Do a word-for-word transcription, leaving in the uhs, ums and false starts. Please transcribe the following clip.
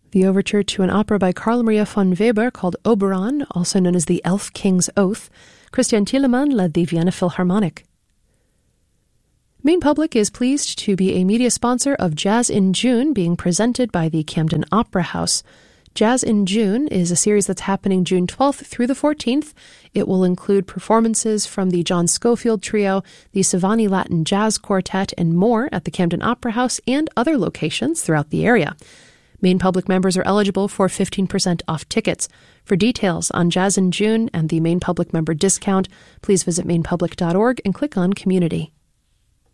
The overture to an opera by Carl Maria von Weber called Oberon, also known as the Elf King's Oath. Christian Thielemann led the Vienna Philharmonic. Maine Public is pleased to be a media sponsor of Jazz in June, being presented by the Camden Opera House. Jazz in June is a series that's happening June twelfth through the fourteenth. It will include performances from the John Schofield Trio, the Savani Latin Jazz Quartet, and more at the Camden Opera House and other locations throughout the area. Maine Public members are eligible for fifteen percent off tickets. For details on Jazz in June and the Maine Public member discount, please visit maine public dot org and click on Community.